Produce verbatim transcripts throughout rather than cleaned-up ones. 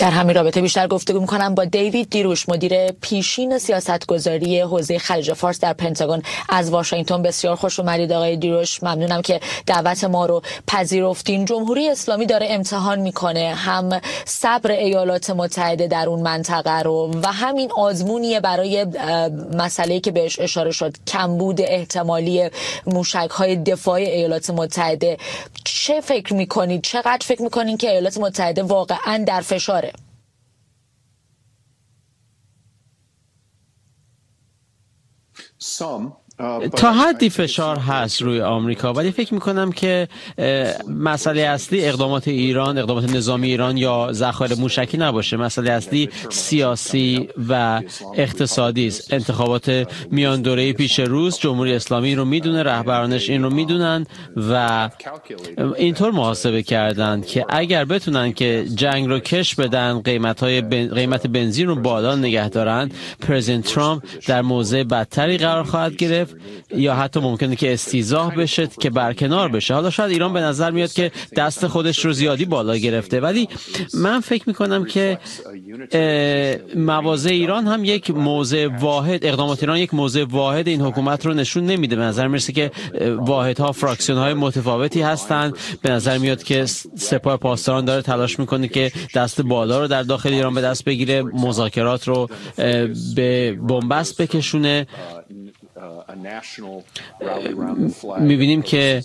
در همین رابطه بیشتر گفتگو می‌کنم با دیوید دیروش، مدیر پیشین سیاستگذاری حوزه خلیج فارس در پنتاگون از واشنگتن. بسیار خوش اومدید آقای دیروش، ممنونم که دعوت ما رو پذیرفتین. جمهوری اسلامی داره امتحان میکنه هم صبر ایالات متحده در اون منطقه رو و همین آزمونیه برای مسئله‌ای که بهش اشاره شد، کمبود احتمالی موشک‌های دفاعی ایالات متحده. چه فکر میکنید، چقدر فکر میکنید که ایالات متحده واقعا در فشاره؟ تا حدی فشار هست روی آمریکا، ولی فکر میکنم که مسئله اصلی اقدامات ایران، اقدامات نظامی ایران یا ذخایر موشکی نباشه. مسئله اصلی سیاسی و اقتصادی است. انتخابات میان دوره پیش روز جمهوری اسلامی رو میدونه، رهبرانش این رو میدونن و اینطور محاسبه کردن که اگر بتونن که جنگ رو کش بدن، قیمت‌های بن... قیمت بنزین رو بالا نگه دارن، پرزیدنت ترامپ در موضع بدتری قرار خواهد گرفت یا حتی ممکنه که استیضاح بشه، که برکنار بشه. حالا شاید ایران به نظر میاد که دست خودش رو زیادی بالا گرفته، ولی من فکر میکنم که مواضع ایران هم یک موضع واحد، اقدامات ایران یک موضع واحد این حکومت رو نشون نمیده. به نظر میرسه که واحدها، فراکسیون های متفاوتی هستند. به نظر میاد که سپاه پاسداران داره تلاش میکنه که دست بالا رو در داخل ایران به دست بگیره، مذاکرات رو به بنبست بکشونه. میبینیم که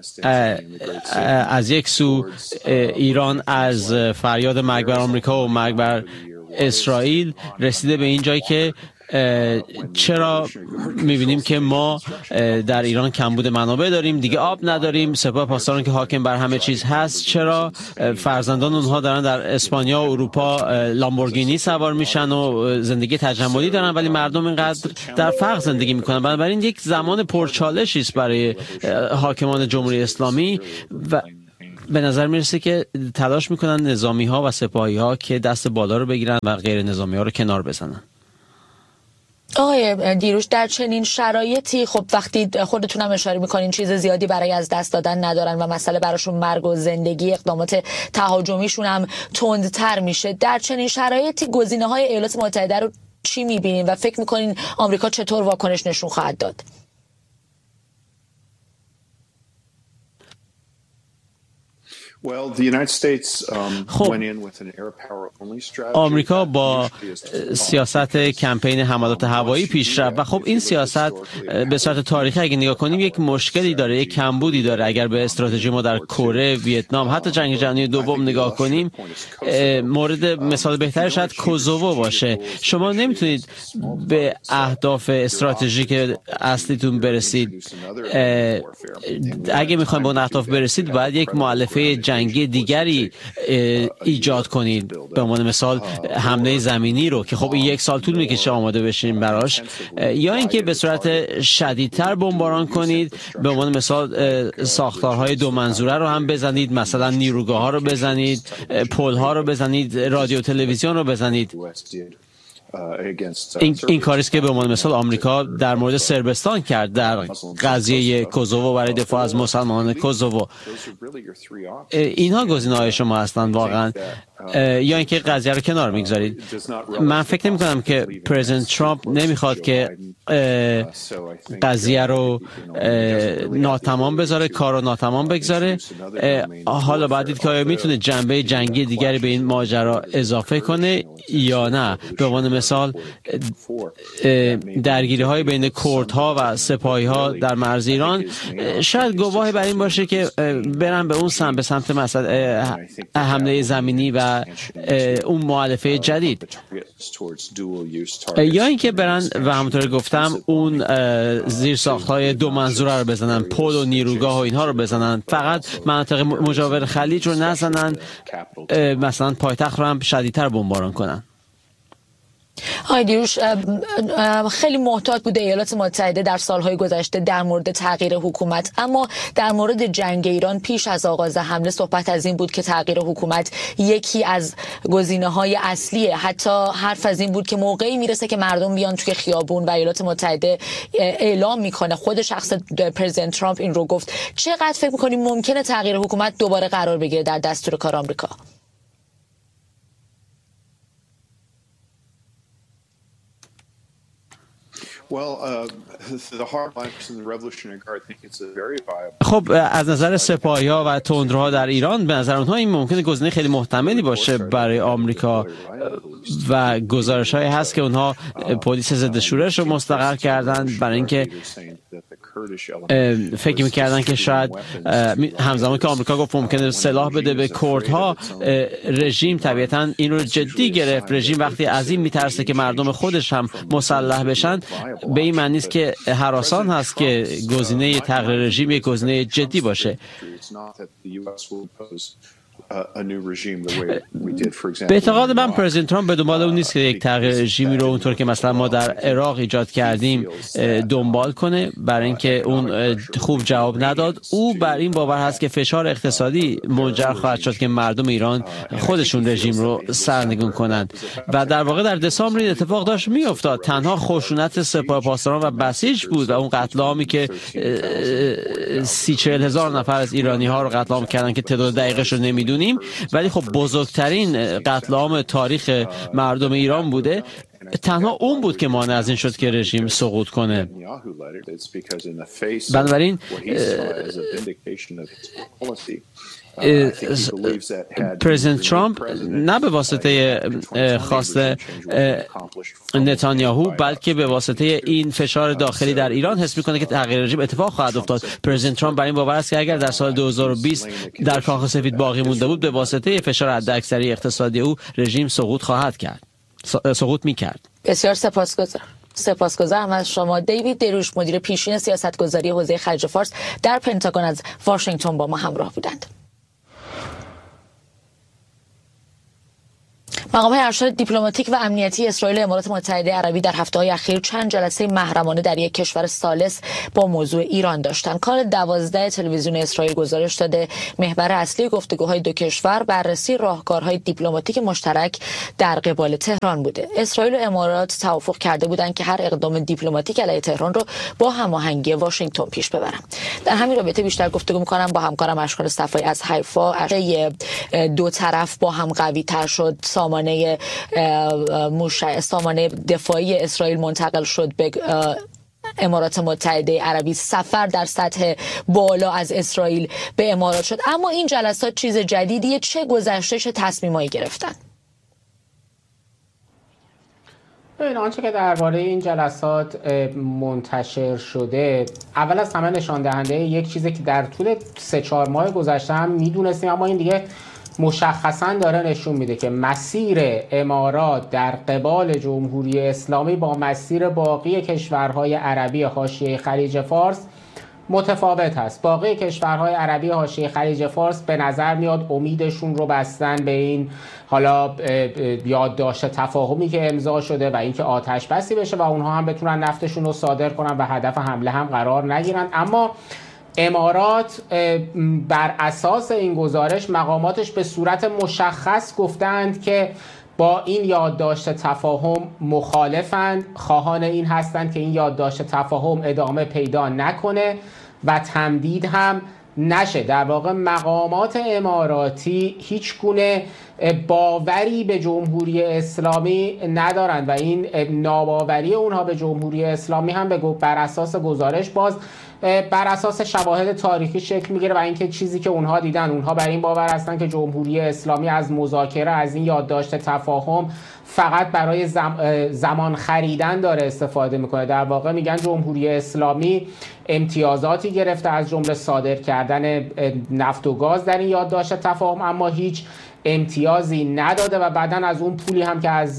از یک سو ایران از فریاد مرگ بر آمریکا و مرگ بر اسرائیل رسیده به این جایی که چرا میبینیم که ما در ایران کمبود منابع داریم، دیگه آب نداریم، سپاه پاسداران که حاکم بر همه چیز هست، چرا فرزندان اونها دارن در اسپانیا و اروپا لامبورگینی سوار میشن و زندگی تجملی دارن، ولی مردم اینقدر در فقر زندگی میکنن. بنابراین یک زمان پرچالشی است برای حاکمان جمهوری اسلامی و به نظر میرسه که تلاش میکنن نظامی ها و سپاهی ها که دست بالا رو بگیرن و غیر نظامی ها رو کنار بزنن. آقای دیروش، در چنین شرایطی خب وقتی خودتونم اشاره میکنین چیز زیادی برای از دست دادن ندارن و مسئله براشون مرگ و زندگی، اقدامات تهاجمیشون هم تندتر میشه، در چنین شرایطی گزینه های ایالات متحده رو چی میبینین و فکر میکنین آمریکا چطور واکنش نشون خواهد داد؟ خب آمریکا با سیاست کمپین حملات هوایی پیش رفت و خب این سیاست به صورت تاریخی اگه نگاه کنیم یک مشکلی داره، یک کمبودی داره. اگر به استراتژی ما در کره، ویتنام، حتی جنگ جهانی دوم نگاه کنیم، مورد مثال بهتر شاید کوزوو باشه. شما نمیتونید به اهداف استراتژیک اصلیتون برسید. اگه میخوایم به اون اهداف برسید باید یک مؤلفه جنگی دیگری ایجاد کنید، به عنوان مثال حمله زمینی رو که خب این یک سال طول میکشه آماده بشین براش، یا اینکه به صورت شدیدتر بمباران کنید، به عنوان مثال ساختارهای دو منظوره رو هم بزنید، مثلا نیروگاه ها رو بزنید، پل ها رو بزنید، رادیو تلویزیون رو بزنید. این, این کاریست که به عنوان مثال آمریکا در مورد صربستان کرد در قضیه کوزوو برای دفاع از مسلمانان کوزوو. اینها گزینه‌های شما هستند واقعا، یا اینکه قضیه رو کنار میگذارید. من فکر نمی کنم که پرزیدنت ترامپ نمیخواد که قضیه رو ناتمام بذاره، کار رو ناتمام بگذاره. حالا باید دید که آیا میتونه جنبه جنگی دیگری به این ماجرا اضافه کنه یا نه. به عنوان مثال درگیری های بین کردها و سپاهی ها در مرز ایران شاید گواه بر این باشه که برن به اون سمت، به سمت مسئله حمله زمینی و اون مؤلفه جدید، یا اینکه برن و همونطور گفتم اون زیرساخت‌های دو منظوره رو بزنن، پل و نیروگاه و اینها رو بزنن، فقط مناطق مجاور خلیج رو نزنن، مثلا پایتخت رو هم شدیدتر بمباران کنن. آقای دیروش، خیلی محتاط بوده ایالات متحده در سالهای گذشته در مورد تغییر حکومت، اما در مورد جنگ ایران پیش از آغاز حمله صحبت از این بود که تغییر حکومت یکی از گزینه‌های اصلیه. حتی حرف از این بود که موقعی میرسه که مردم بیان توی خیابون و ایالات متحده اعلام میکنه، خود شخص پرزیدنت ترامپ این رو گفت. چقدر فکر میکنیم ممکنه تغییر حکومت دوباره قرار بگیره در دستور کار آمریکا؟ خب از نظر سپاهی‌ها و تندروها در ایران به نظر اونها این ممکنه گزینه خیلی محتملی باشه برای آمریکا و گزارش‌هایی هست که اونها پلیس ضد شورش رو مستقر کردن برای اینکه فکر می‌کردن که شاید همزمان که آمریکا گفت ممکنه سلاح بده به کردها، رژیم طبیعتاً این رو جدی گرفت. رژیم وقتی از این میترسه که مردم خودش هم مسلح بشن، به این معنی است که هراسان هست که گزینه تغییر رژیم یک گزینه جدی باشه. به اعتقاد من پرزیدنت ترامپ به دنبال اون نیست که یک تغییر رژیمی رو اونطور که مثلا ما در عراق ایجاد کردیم دنبال کنه، برای اینکه اون خوب جواب نداد. او بر این باور هست که فشار اقتصادی منجر خواهد شد که مردم ایران خودشون رژیم رو سرنگون کنند و در واقع در دسامبر این اتفاق داشت میافتاد. تنها خشونت سپاه پاسداران و بسیج بود و اون قتل عامی که سی چهل هزار نفر از ایرانی ها رو قتل عام کردن که تعداد دقیقش رو نمیدونیم، ولی خب بزرگترین قتل عام تاریخ مردم ایران بوده. تنها اون بود که مانع از این شد که رژیم سقوط کنه. بنابراین پرزیدنت ترامپ نه به واسطه خواست نتانیاهو بلکه به واسطه این فشار داخلی در ایران حس میکنه که تغییر رژیم اتفاق خواهد افتاد. پرزیدنت ترامپ برای این باور است که اگر در سال دو هزار و بیست در کاخ سفید باقی مونده بود، به واسطه فشار حداکثری اقتصادی او رژیم سقوط خواهد کرد، سقوط میکرد. بسیار سپاسگزارم. سپاسگزارم از شما. دیوید دروش، مدیر پیشین سیاستگذاری حوزه خلیج فارس در پنتاگون از واشنگتن با ما همراه بودند. مقام‌های ارشد دیپلماتیک و امنیتی اسرائیل و امارات متحده عربی در هفته‌های اخیر چند جلسه محرمانه در یک کشور ثالث با موضوع ایران داشتند. کانال دوازده تلویزیون اسرائیل گزارش داده محور اصلی گفتگوهای دو کشور بررسی راهکارهای دیپلماتیک مشترک در قبال تهران بوده. اسرائیل و امارات توافق کرده بودند که هر اقدام دیپلماتیک علیه تهران رو با هماهنگی واشنگتن پیش ببرن. در همین رابطه بیشتر گفتگو می‌کنم با همکارم اشکان صفایی از حیفا. دو طرف با هم قوی‌تر شد. سامانه سامانه دفاعی اسرائیل منتقل شد به امارات متحده عربی. سفر در سطح بالا از اسرائیل به امارات شد. اما این جلسات چیز جدیدیه. چه گذشته، چه تصمیمایی گرفتن؟ این آنچه که درباره این جلسات منتشر شده، اول از همه نشان دهنده یک چیزی که در طول سه چهار ماه گذشته هم میدونستیم، اما این دیگه مشخصا داره نشون میده که مسیر امارات در قبال جمهوری اسلامی با مسیر باقی کشورهای عربی حاشیه خلیج فارس متفاوت هست. باقی کشورهای عربی حاشیه خلیج فارس به نظر میاد امیدشون رو بستن به این حالا یادداشت تفاهمی که امضا شده و اینکه آتش بسی بشه و اونها هم بتونن نفتشون رو صادر کنن و هدف حمله هم قرار نگیرن. اما امارات بر اساس این گزارش مقاماتش به صورت مشخص گفتند که با این یادداشت تفاهم مخالفند، خواهان این هستند که این یادداشت تفاهم ادامه پیدا نکنه و تمدید هم نشه. در واقع مقامات اماراتی هیچ گونه باوری به جمهوری اسلامی ندارند و این ناباوری اونها به جمهوری اسلامی هم به بر اساس گزارش باز بر اساس شواهد تاریخی شکل میگیره و اینکه چیزی که اونها دیدن، اونها بر این باور هستن که جمهوری اسلامی از مذاکره، از این یادداشت تفاهم فقط برای زم زمان خریدن داره استفاده میکنه. در واقع میگن جمهوری اسلامی امتیازاتی گرفته از جمله صادر کردن نفت و گاز در این یادداشت تفاهم، اما هیچ امتیازی نداده و بعدن از اون پولی هم که از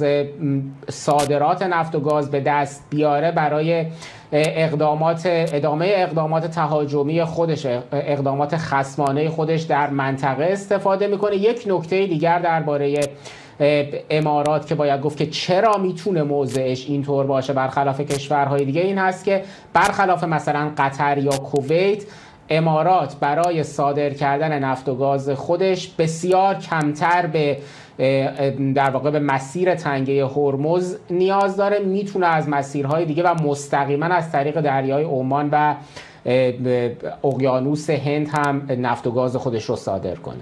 صادرات نفت و گاز به دست بیاره برای اقدامات ادامه اقدامات تهاجمی خودش، اقدامات خصمانه خودش در منطقه استفاده میکنه. یک نکته دیگر درباره امارات که باید گفت که چرا میتونه موضعش اینطور باشه برخلاف کشورهای دیگه این هست که برخلاف مثلا قطر یا کویت، امارات برای صادر کردن نفت و گاز خودش بسیار کمتر به در واقع به مسیر تنگه هرمز نیاز داره، میتونه از مسیرهای دیگه و مستقیما از طریق دریای عمان و اقیانوس هند هم نفت و گاز خودش رو صادر کنه.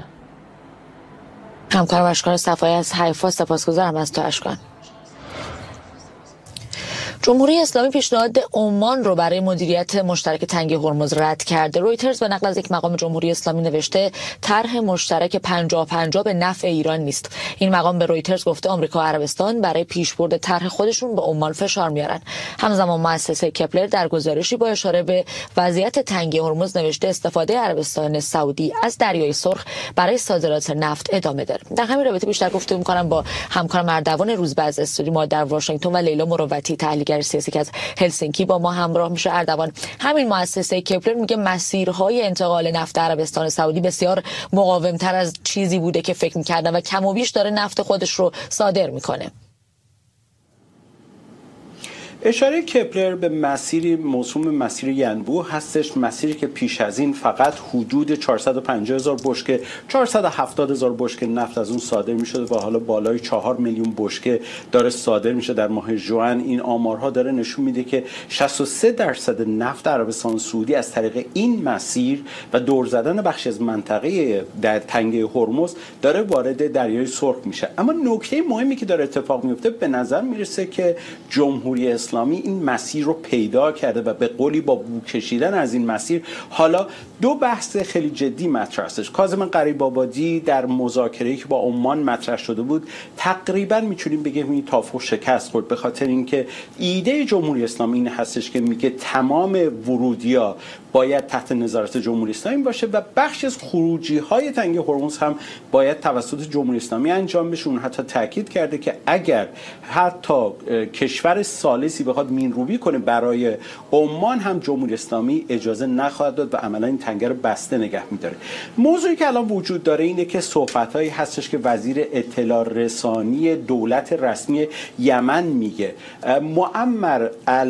همکارم اشکان صفایی از حیفا، سپاسگزارم از تو اشکان. جمهوری اسلامی پیشنهاد عمان رو برای مدیریت مشترک تنگه هرمز رد کرده. رویترز به نقل از یک مقام جمهوری اسلامی نوشته طرح مشترک پنجاه پنجاه به نفع ایران نیست. این مقام به رویترز گفته آمریکا و عربستان برای پیشبرد طرح خودشون به عمان فشار میارن. همزمان مؤسسه کپلر در گزارشی با اشاره به وضعیت تنگه هرمز نوشته استفاده عربستان سعودی از دریای سرخ برای صادرات نفت ادامه داره. در همین رابطه بیشتر گفتگو می‌کنم با همکارم اردوان روزبه از استودیو ما در واشنگتن و لیلا مروتی تحلیلگر سیاسی که از هلسینکی با ما همراه میشه. اردوان، همین مؤسسه کپلر میگه مسیرهای انتقال نفت عربستان سعودی بسیار مقاومتر از چیزی بوده که فکر می‌کردن و کم و بیش داره نفت خودش رو صادر میکنه. اشاره کپلر به مسیری موسوم مسیر ینبوع هستش، مسیری که پیش از این فقط حدود چهارصد و پنجاه هزار بشکه چهارصد و هفتاد هزار بشکه نفت از اون صادر می‌شده و حالا بالای چهار میلیون بشکه داره صادر میشه در ماه ژوئن. این آمارها داره نشون میده که شصت و سه درصد نفت عربستان سعودی از طریق این مسیر و دور زدن بخش از منطقه در تنگه هرمز داره وارد دریای سرخ میشه. اما نکته مهمی که داره اتفاق میفته به نظر میرسه که جمهوری اسلامی این مسیر رو پیدا کرده و به قولی با بو کشیدن از این مسیر حالا دو بحث خیلی جدی مطرح هستش. کاظم غریب‌آبادی در مذاکره‌ای که با عمان مطرح شده بود تقریبا میتونیم بگیم این توافق شکست خورد، به خاطر اینکه ایده جمهوری اسلامی این هستش که میگه تمام ورودی‌ها باید تحت نظارت جمهوری اسلامی باشه و بخش از خروجی‌های تنگه هرمز هم باید توسط جمهوری اسلامی انجام بشه. اون حتی تاکید کرده که اگر حتی کشور ثالثی بخواد مینروبی کنه برای عمان هم جمهوری اسلامی اجازه نخواهد داد و عملا این تنگه رو بسته نگه می‌داره. موضوعی که الان وجود داره اینه که صحبت‌هایی هستش که وزیر اطلاع رسانی دولت رسمی یمن میگه، معمر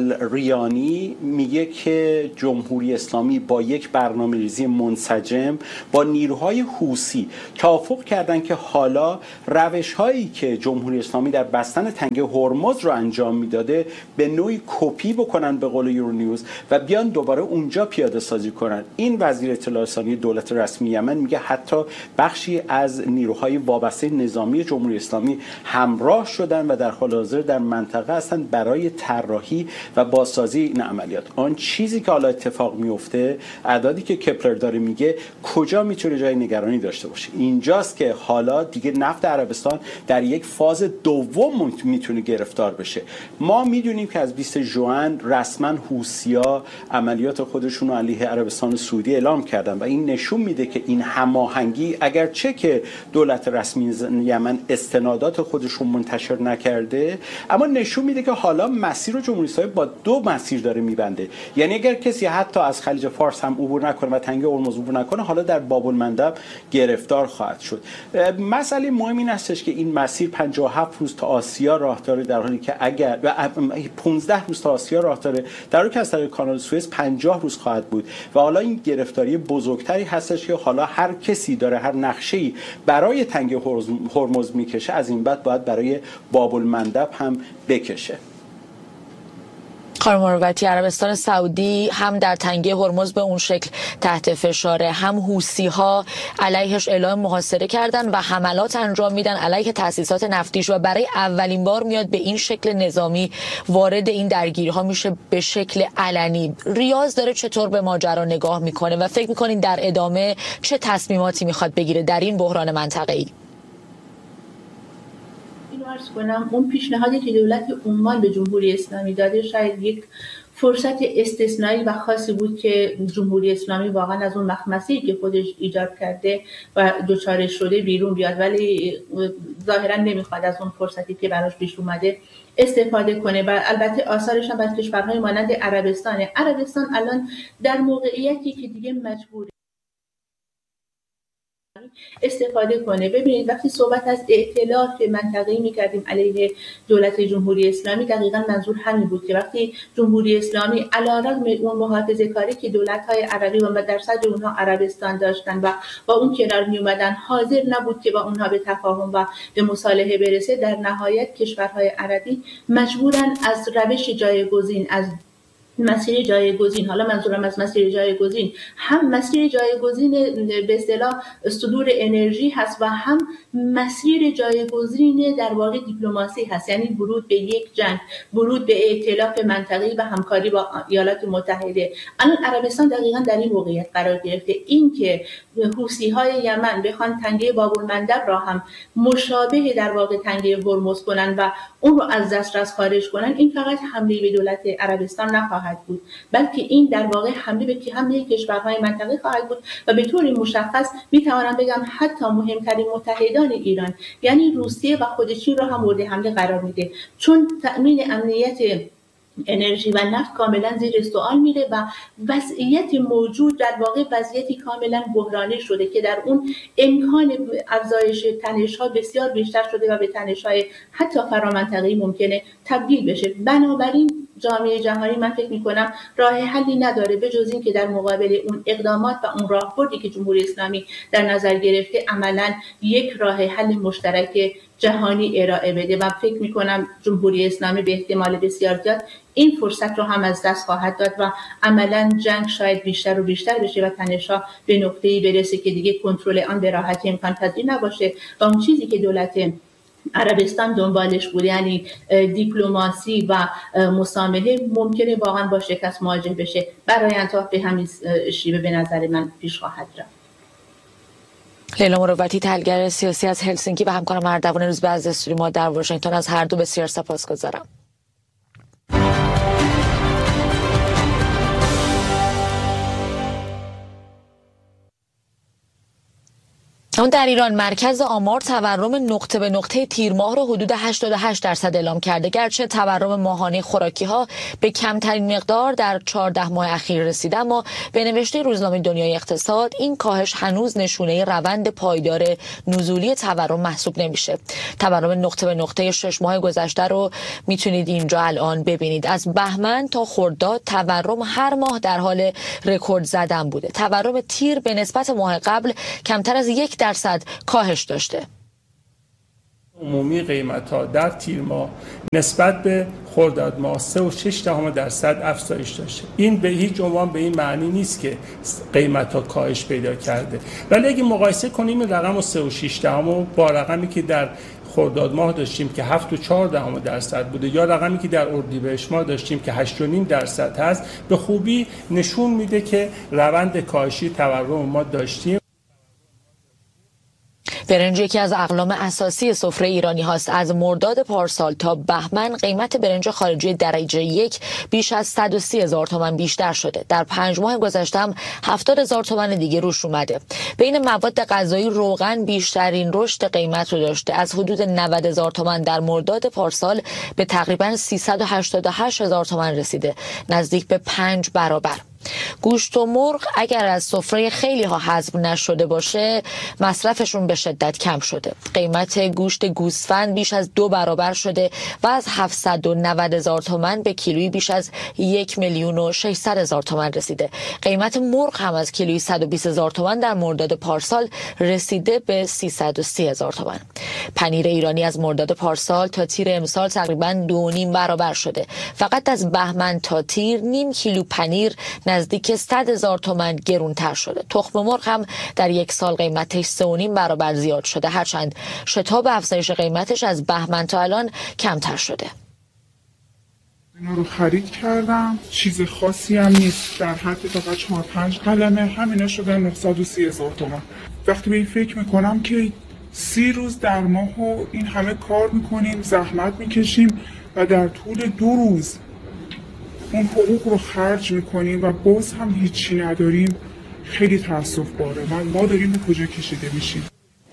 الریانی میگه که جمهوری اسلامی با یک برنامه‌ریزی منسجم با نیروهای حوثی توافق کردن که حالا روش‌هایی که جمهوری اسلامی در بستن تنگه هرمز رو انجام میداده به نوعی کپی بکنن به قول یورونیوز و بیان دوباره اونجا پیاده سازی کنن. این وزیر اطلاع رسانی دولت رسمی یمن میگه حتی بخشی از نیروهای وابسته نظامی جمهوری اسلامی همراه شدن و در حال حاضر در منطقه هستن برای طراحی و بازسازی این عملیات. آن چیزی که حالا اتفاق میفته، اعدادی که کپلر داره میگه کجا میتونه جای نگرانی داشته باشه. اینجاست که حالا دیگه نفت عربستان در یک فاز دوم میتونه گرفتار بشه. ما میدونیم که از بیست ژوئن رسما حوثی‌ها عملیات خودشون رو علیه عربستان سعودی اعلام کردن و این نشون میده که این هماهنگی اگرچه که دولت رسمی یمن استنادات خودش رو منتشر نکرده، اما نشون میده که حالا مسیر رو جمهوری اسلامی با دو مسیر داره میبنده. یعنی اگر کسی حتی از خلیج فارس هم عبور نکنه و تنگه هرمز عبور نکنه، حالا در باب المندب گرفتار خواهد شد. مسئله مهم این هستش که این مسیر پنجاه و هفت روز تا آسیا راه داره، در حالی که اگر پانزده روز تا آسیا راه داره، در حالی که از طریق کانال سوئز پنجاه روز خواهد بود و حالا این گرفتاری بزرگتری هستش که حالا هر کسی داره هر نقشه‌ای برای تنگه هرمز میکشه، از این بعد باید برای باب المندب هم بکشه. خانم مروتی، عربستان سعودی هم در تنگه هرمز به اون شکل تحت فشاره، هم حوثی‌ها علیهش اعلام محاصره کردن و حملات انجام میدن علیه تأسیسات نفتیش و برای اولین بار میاد به این شکل نظامی وارد این درگیری‌ها میشه به شکل علنی. ریاض داره چطور به ماجرا نگاه میکنه و فکر میکنین در ادامه چه تصمیماتی میخواد بگیره در این بحران منطقه‌ای؟ عرض کنم اون پیشنهادی که دولت عمان به جمهوری اسلامی داده شاید یک فرصت استثنایی و خاصی بود که جمهوری اسلامی واقعا از اون مخمصه‌ای که خودش ایجاد کرده و دچار شده بیرون بیاد، ولی ظاهرا نمیخواد از اون فرصتی که براش پیش اومده استفاده کنه و البته آثارش هم بر کشورهای مانند عربستانه. عربستان الان در موقعیتی که دیگه مجبور استفاده کنه. ببینید وقتی صحبت از ائتلاف منطقه‌ای می‌کردیم علیه دولت جمهوری اسلامی، دقیقاً منظور همین بود که وقتی جمهوری اسلامی علیرغم اون محافظه‌کاری که دولت‌های عربی و در صدر اونها عربستان داشتن و با اون کنار میومدن، حاضر نبود که با اونها به تفاهم و به مصالحه برسه، در نهایت کشورهای عربی مجبورن از روش جایگزین، از مسیر جایگزین، حالا منظورم از مسیر جایگزین هم مسیر جایگزین به اصطلاح صدور انرژی هست و هم مسیر جایگزین در واقع دیپلماسی هست، یعنی ورود به یک جنگ، ورود به ائتلاف منطقه‌ای و همکاری با ایالات متحده. الان عربستان دقیقاً در این موقعیت قرار گرفته. این که حوثی‌های یمن بخوان تنگه باب‌المندب را هم مشابه در واقع تنگه هرمز کنن و اون رو از دسترس خارج کنن، این فقط حمله به دولت عربستان نخواهد بود، بلکه این در واقع حمله به همه کشورهای منطقه خواهد بود و به طور مشخص میتوانم بگم حتی مهمترین متحدان ایران یعنی روسیه و خود چین را هم مورد حمله قرار میده، چون تأمین امنیت انرژی و نفت کاملا زیر سوال میره و وضعیت موجود در واقع وضعیتی کاملا بحرانی شده که در اون امکان افزایش تنش‌ها بسیار بیشتر شده و به تنش‌های حتی فرامنطقه‌ای ممکنه تبدیل بشه. بنابراین جامعه جهانی من فکر می‌کنم راه حلی نداره به جز این که در مقابل اون اقدامات و اون راهبردی که جمهوری اسلامی در نظر گرفته عملاً یک راه حل مشترک جهانی ارائه بده و فکر می‌کنم جمهوری اسلامی به احتمال بسیار زیاد این فرصت رو هم از دست خواهد داد و عملاً جنگ شاید بیشتر و بیشتر بشه و تنش‌ها به نقطه‌ای برسه که دیگه کنترل آن به راحتی امکان پذیر نباشه و اون چیزی که دولت عربستان دنبالش بود یعنی دیپلماسی و مسامحه ممکنه واقعا با شکست مواجه بشه. برای انتها به همین شیوه به نظر من پیش خواهد رفت. لیلا مروتی، تحلیلگر سیاسی از هلسینکی و همکارم اردوان روز به از استودیو ما در واشنگتن، از هر دو بسیار سپاسگزارم. اون در ایران مرکز آمار تورم نقطه به نقطه تیر ماه رو حدود هشتاد و هشت درصد اعلام کرده، گرچه تورم ماهانه خوراکی ها به کمترین مقدار در چهارده ماه اخیر رسیده، اما به نوشته روزنامه دنیای اقتصاد این کاهش هنوز نشونه روند پایدار نزولی تورم محسوب نمیشه. تورم نقطه به نقطه شش ماه گذشته رو میتونید اینجا الان ببینید. از بهمن تا خرداد تورم هر ماه در حال رکورد زدن بوده. تورم تیر به نسبت ماه قبل کمتر از یک درصد کاهش داشته. عمومی قیمت‌ها در تیر ماه نسبت به خرداد ماه سه و شش دهم درصد افزایش داشته. این به هیچ عنوان به این معنی نیست که قیمت‌ها کاهش پیدا کرده، ولی اگه مقایسه کنیم رقم سه و شش دهم با رقمی که در خرداد ماه داشتیم که هفت و چهار دهم درصد بوده یا رقمی که در اردیبهشت ماه داشتیم که هشت و نیم درصد هست، به خوبی نشون میده که روند کاهشی تورم ما داشتیم. برنج یکی از اقلام اساسی سفره ایرانی هاست. از مرداد پارسال تا بهمن قیمت برنج خارجی درجه یک بیش از صد و سی هزار تومان بیشتر شده. در پنج ماه گذشته هم هفتاد هزار تومان دیگه روش اومده. بین مواد غذایی روغن بیشترین رشد قیمت رو داشته، از حدود نود هزار تومان در مرداد پارسال به تقریبا سیصد و هشتاد و هشت هزار تومان رسیده، نزدیک به پنج برابر. گوشت و مرغ اگر از سفره خیلی ها حذف نشده باشه مصرفشون به شدت کم شده. قیمت گوشت گوسفند بیش از دو برابر شده و از هفتصد و نود هزار تومان به کیلویی بیش از یک میلیون و ششصد هزار تومان رسیده. قیمت مرغ هم از کیلویی صد و بیست هزار تومان در مرداد پارسال رسیده به سیصد و سی هزار تومان. پنیر ایرانی از مرداد پارسال تا تیر امسال تقریبا دو نیم برابر شده. فقط از بهمن تا تیر نیم کیلو پنیر نزدیک صد هزار تومان گرونتر شده. تخم مرغ هم در یک سال قیمتش سه و نیم برابر زیاد شده، هرچند شتاب افزایش قیمتش از بهمن تا الان کمتر شده. اینا رو خرید کردم، چیز خاصی هم نیست، در حد فقط چهار پنج قلمه، همینا شدن نهصد و سی هزار تومان. وقتی به این فکر میکنم که سی روز در ماه و این همه کار میکنیم، زحمت میکشیم و در طول دو روز اون حقوق رو خرج میکنیم و باز هم هیچی نداریم، خیلی تأسف باره. من ما داریم به کجا کشیده میشیم.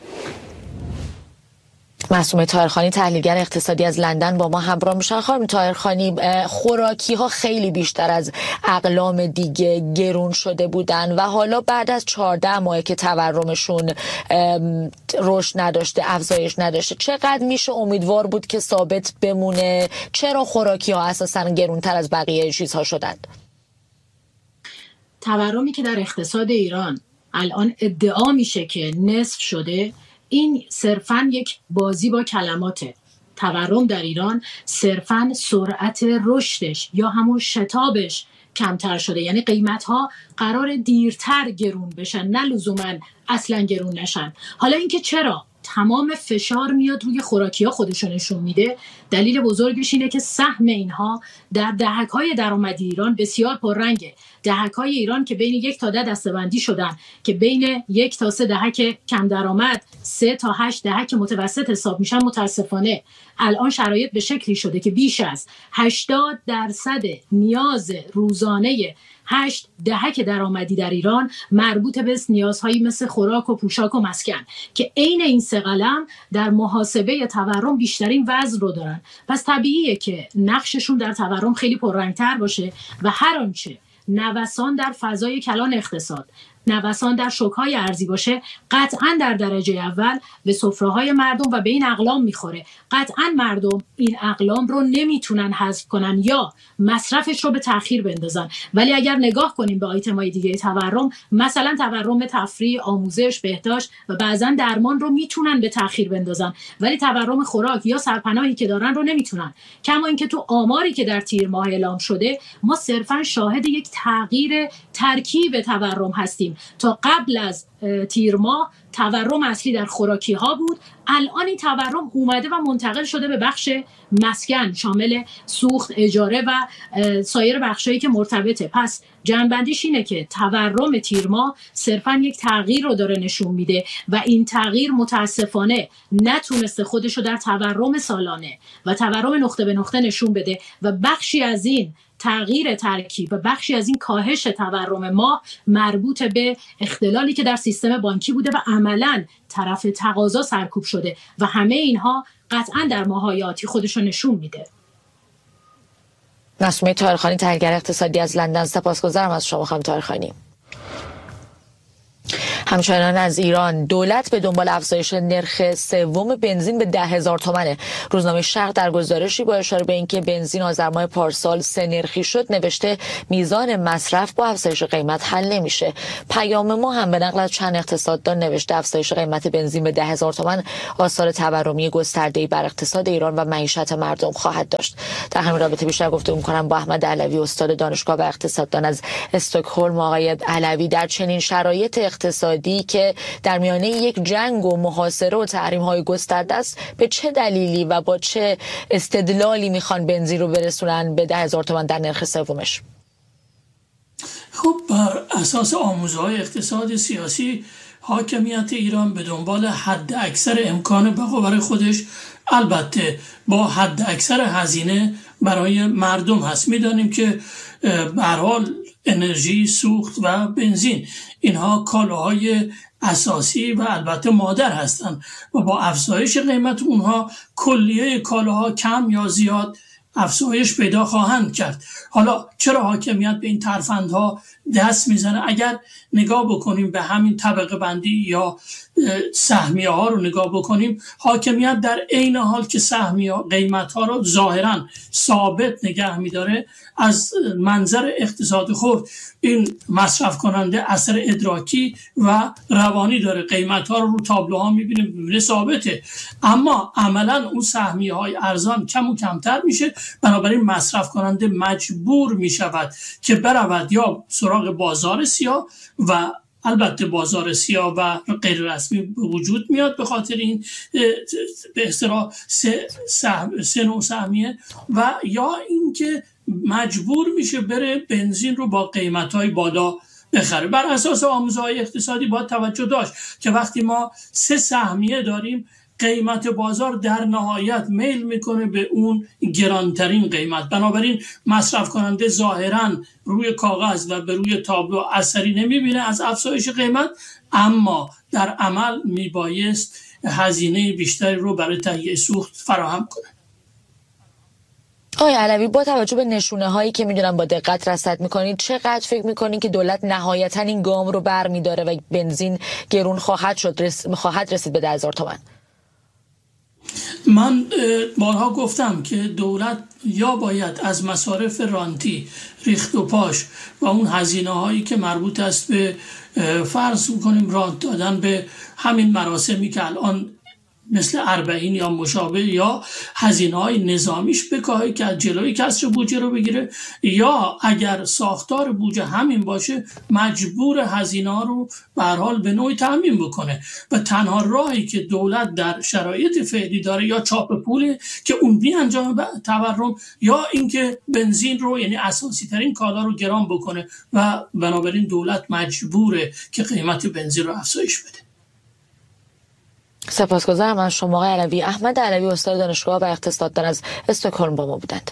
معصومه طاهرخانی، تحلیلگر اقتصادی از لندن با ما همراه میشن. خانم طاهرخانی، خوراکی ها خیلی بیشتر از اقلام دیگه گرون شده بودن و حالا بعد از چهارده ماه که تورمشون رشد نداشته، افزایش نداشته، چقدر میشه امیدوار بود که ثابت بمونه؟ چرا خوراکی ها اساسا گرونتر از بقیه چیزها شدند؟ تورمی که در اقتصاد ایران الان ادعا میشه که نصف شده، این صرفاً یک بازی با کلماته. تورم در ایران صرفاً سرعت رشدش یا همون شتابش کمتر شده. یعنی قیمت ها قرار دیرتر گرون بشن، نه لزوما اصلا گرون نشن. حالا اینکه چرا تمام فشار میاد روی خوراکی ها خودشو نشون میده، دلیل بزرگش اینه که سهم اینها در دهک‌های درآمدی ایران بسیار پررنگه. دهک‌های ایران که بین یک تا ده دسته‌بندی شدن که بین یک تا سه دهک کم درآمد، سه تا هشت دهک متوسط حساب میشن، متاسفانه الان شرایط به شکلی شده که بیش از هشتاد درصد نیاز روزانه هشت دهک درآمدی در ایران مربوط به نیازهایی مثل خوراک و پوشاک و مسکن که عین این سه قلم در محاسبه تورم بیشترین وزن رو دارن. پس طبیعیه که نقششون در تورم خیلی پررنگتر باشه و هر آنچه نوسان در فضای کلان اقتصاد، نوسان در شوک‌های ارزی باشه، قطعاً در درجه اول به سفره‌های مردم و به این اقلام میخوره. قطعاً مردم این اقلام رو نمیتونن حذف کنن یا مصرفش رو به تأخیر بندازن. ولی اگر نگاه کنیم به آیتم‌های دیگه تورم، مثلا تورم تفریح، آموزش، بهداشت و بعضاً درمان رو میتونن به تأخیر بندازن، ولی تورم خوراک یا سرپناهی که دارن رو نمیتونن. کما اینکه تو آماری که در تیر ماه اعلام شده، ما صرفاً شاهد یک تغییر ترکیب تورم هستیم. تا قبل از تیر ماه تورم اصلی در خوراکی ها بود، الان این تورم اومده و منتقل شده به بخش مسکن، شامل سوخت، اجاره و سایر بخشایی که مرتبطه. پس جنبندیش اینه که تورم تیر ماه صرفا یک تغییر رو داره نشون میده و این تغییر متاسفانه نتونسته خودش رو در تورم سالانه و تورم نقطه به نقطه نشون بده و بخشی از این تغییر ترکیب و بخشی از این کاهش تورم ما مربوط به اختلالی که در سیستم بانکی بوده و عملاً طرف تقاضا سرکوب شده و همه اینها قطعاً در ماه‌های آتی خودشو نشون میده. نسمه طاهرخانی، تحلیلگر اقتصادی از لندن، سپاسگزارم از شما خانم طاهرخانی. همچنان از ایران، دولت به دنبال افزایش نرخ سوم بنزین به ده هزار تومنه. روزنامه شرق در گزارشی با اشاره به اینکه بنزین آذر ماه پارسال سه نرخی شد نوشته میزان مصرف با افزایش قیمت حل نمیشه. پیام ما هم به نقل از چند اقتصاددان نوشته افزایش قیمت بنزین به ده هزار تومان آثار تورمی گسترده‌ای بر اقتصاد ایران و معیشت مردم خواهد داشت. در همین رابطه بیشتر گفتگو می‌کنم با احمد علوی، استاد دانشگاه و اقتصاددان از استکهلم. آقای علوی، در چنین شرایط اقتصادی که در میانه یک جنگ و محاصره و تحریم‌های گسترده است، به چه دلیلی و با چه استدلالی میخوان بنزین رو برسونن به ده هزار تومان در نرخ سومش؟ خب بر اساس آموزهای اقتصاد سیاسی، حاکمیت ایران به دنبال حد اکثر امکان بقا برای خودش، البته با حد اکثر هزینه برای مردم هست. میدانیم که به هر حال انرژی، سوخت و بنزین اینها کالاهای اساسی و البته مادر هستند و با افزایش قیمت اونها کلیه کالاها کم یا زیاد افزایش پیدا خواهند کرد. حالا چرا حاکمیت به این ترفندها دست میزنه؟ اگر نگاه بکنیم به همین طبقه بندی یا سهمیه ها رو نگاه بکنیم، حاکمیت در عین حال که سهمیه قیمت ها رو ظاهرا ثابت نگه میداره، از منظر اقتصاد خود این مصرف کننده اثر ادراکی و روانی داره. قیمت ها رو رو تابلوها میبینیم ببینه ثابته، اما عملا اون سهمیه های ارزان کم و کمتر میشه. بنابراین مصرف کننده مجبور میشود که برود یا سراغ بازار سیاه و البته بازار سیاه و غیر رسمی به وجود میاد به خاطر این به اصطلاح سه, سه نوع سهمیه، و یا اینکه مجبور میشه بره بنزین رو با قیمت‌های بالا بخره. بر اساس آموزهای اقتصادی باید توجه داشت که وقتی ما سه سهمیه داریم، قیمت بازار در نهایت میل میکنه به اون گرانترین قیمت. بنابراین مصرف کننده ظاهراً روی کاغذ و به روی تابلو اثری نمیبینه از افزایش قیمت، اما در عمل میبایست هزینه بیشتری رو برای تهیه سوخت فراهم کنه. آقای علوی، با توجه به نشونه هایی که میدونم با دقت رصد میکنید، چقدر فکر میکنید که دولت نهایتا این گام رو برمیداره و بنزین گرون خواهد شد، رس... خواهد رسید به ده هزار تومان؟ من بارها گفتم که دولت یا باید از مصارف رانتی، ریخت و پاش و اون هزینه هایی که مربوط است به فرض کنیم رانت دادن به همین مراسمی که الان مثل اربعین یا مشابه یا هزینه‌های نظامیش بکاهه که جلوی کسر بودجه رو بگیره، یا اگر ساختار بودجه همین باشه مجبور هزینه‌ها رو به هر حال به نوعی تامین بکنه و تنها راهی که دولت در شرایط فعلی داره یا چاپ پوله که اون بی انجام تورم، یا اینکه بنزین رو یعنی اساسی ترین کالا رو گران بکنه و بنابراین دولت مجبوره که قیمت بنزین رو افزایش بده. سپاسگزارم از شما آقای علوی. احمد علوی استاد دانشگاه و اقتصاددان از استکهلم با ما بودند.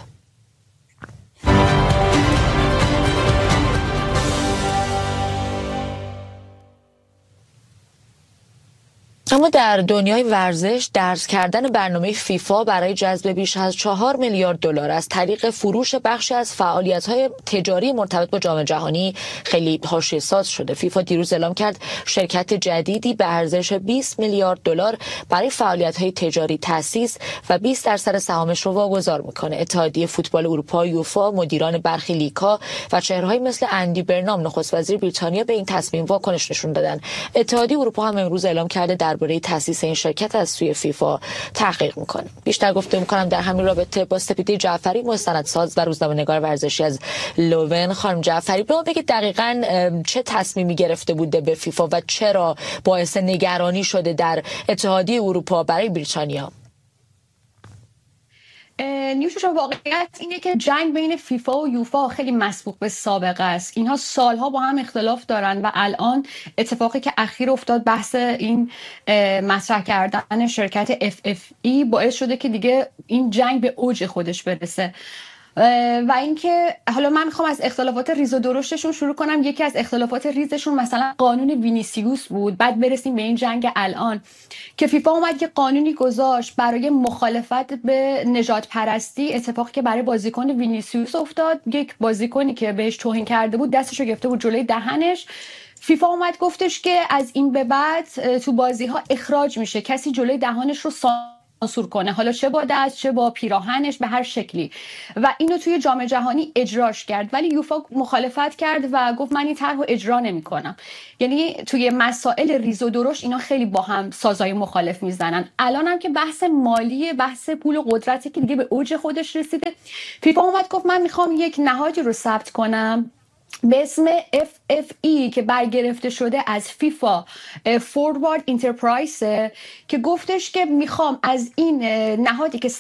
اما در دنیای ورزش درز کردن برنامه فیفا برای جذب بیش از چهار میلیارد دلار از طریق فروش بخشی از فعالیت‌های تجاری مرتبط با جام جهانی خیلی حاشیه‌ساز شده. فیفا دیروز اعلام کرد شرکت جدیدی به ارزش بیست میلیارد دلار برای فعالیت‌های تجاری تأسیس و بیست درصد سهامش رو واگذار میکنه. اتحادیه فوتبال اروپا یوفا، مدیران برخی لیگ‌ها و چهره‌های مثل اندی برنام نخست وزیر بریتانیا به این تصمیم واکنش نشون دادن. اتحادیه اروپا هم امروز اعلام کرده در برای تأسیس این شرکت از سوی فیفا تحقیق میکنه. بیشتر گفته میکنم در همین رابطه با سپیده جعفری، مستندساز و روزنامه‌نگار ورزشی از لوون. خانم جعفری، به ما بگید دقیقاً چه تصمیمی گرفته بوده به فیفا و چرا باعث نگرانی شده در اتحادیه اروپا برای بریتانیا؟ نیوشش واقعیت اینه که جنگ بین فیفا و یوفا خیلی مسبوق به سابقه است. اینها سالها با هم اختلاف دارن و الان اتفاقی که اخیر افتاد بحث این مطرح کردن شرکت اف اف ای باعث شده که دیگه این جنگ به اوج خودش برسه. و اینکه حالا من میخوام از اختلافات ریز و درشتشون شروع کنم. یکی از اختلافات ریزشون مثلا قانون وینیسیوس بود. بعد برسیم به این جنگ الان که فیفا اومد که قانونی گذاشت برای مخالفت به نژاد پرستی، اتفاقی که برای بازیکن وینیسیوس افتاد. یک بازیکنی که بهش توهین کرده بود دستشو گرفته بود جلوی دهنش. فیفا اومد گفتش که از این به بعد تو بازی ها اخراج میشه کسی جلوی دهانش رو سانسور کنه، حالا چه با دست چه با پیراهنش به هر شکلی، و اینو توی جام جهانی اجراش کرد. ولی یوفا مخالفت کرد و گفت من این طرحو اجرا نمی‌کنم. یعنی توی مسائل ریز و درشت اینا خیلی با هم سازای مخالف میزنن. الان هم که بحث مالی، بحث پول و قدرتی که دیگه به اوج خودش رسیده، فیفا اومد گفت من میخوام یک نهادی رو ثبت کنم به اسم اف اف ای که برگرفته شده از فیفا فوروارد انترپرایز، که گفتش که میخوام از این نهادی که